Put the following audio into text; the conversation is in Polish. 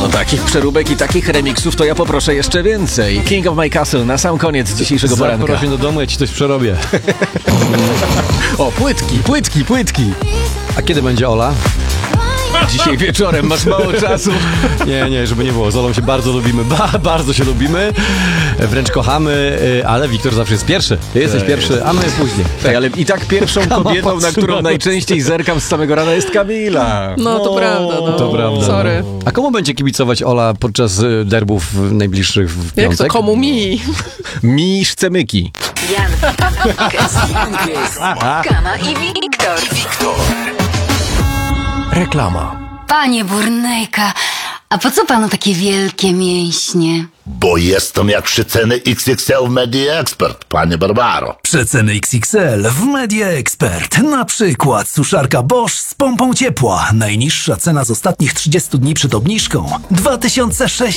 No takich przeróbek i takich remixów to ja poproszę jeszcze więcej. King of My Castle na sam koniec dzisiejszego poranka. Zaproś mnie do domu, ja ci coś przerobię. O, płytki. A kiedy będzie Ola? Dzisiaj wieczorem, masz mało czasu. Nie, żeby nie było. Z Olą się bardzo lubimy, bardzo się lubimy, wręcz kochamy, ale Wiktor zawsze jest pierwszy. Ty jesteś pierwszy, a my później. Tak, ale i tak pierwszą kobietą, na którą najczęściej zerkam z samego rana, jest Kamila. No to prawda, no. To prawda. Sorry. A komu będzie kibicować Ola podczas derbów najbliższych w Jak piątek? to komu mi? Miszce myki. Jan, Kama i Wiktor. Reklama. Panie Burnejka, a po co panu takie wielkie mięśnie? Bo jestem jak przeceny XXL w Media Expert, panie Barbaro. Przeceny XXL w Media Expert. Na przykład suszarka Bosch z pompą ciepła. Najniższa cena z ostatnich 30 dni przed obniżką 2600